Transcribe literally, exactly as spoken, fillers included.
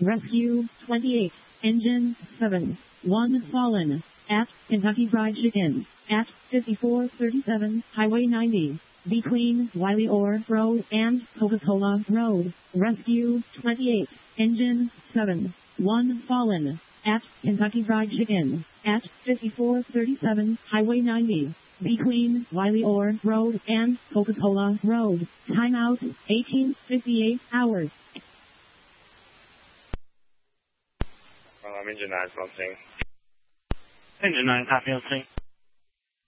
Rescue twenty-eight, Engine seven, one fallen, at Kentucky Fried Chicken, at fifty-four thirty-seven Highway ninety, between Wiley Orr Road and Coca-Cola Road. Rescue twenty-eight, Engine seven, one fallen, at Kentucky Fried Chicken, at fifty-four thirty-seven Highway ninety, between Wiley Orr Road and Coca-Cola Road. Timeout, eighteen fifty-eight hours. Um, engine nine something. Engine nine, copy, let's see.